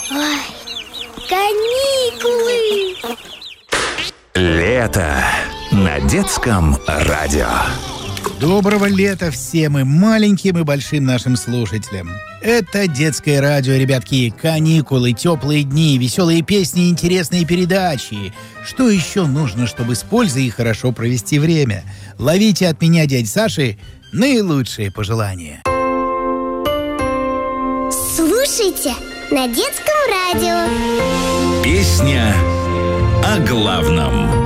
Ой, каникулы! Лето на детском радио. Доброго лета всем и маленьким, и большим нашим слушателям. Это детское радио, ребятки. Каникулы, теплые дни, веселые песни, интересные передачи. Что еще нужно, чтобы с пользой и хорошо провести время? Ловите от меня, дядь Саши, наилучшие пожелания. Слушайте на детском радио. Песня о главном.